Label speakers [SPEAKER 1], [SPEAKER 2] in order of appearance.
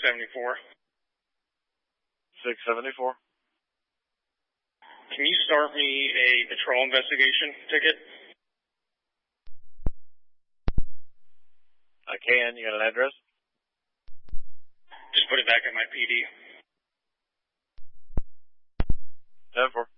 [SPEAKER 1] 674.
[SPEAKER 2] 674.
[SPEAKER 1] Can you start me a patrol investigation ticket?
[SPEAKER 2] I can. You got an address?
[SPEAKER 1] Just put it back at my PD.
[SPEAKER 2] 10-4.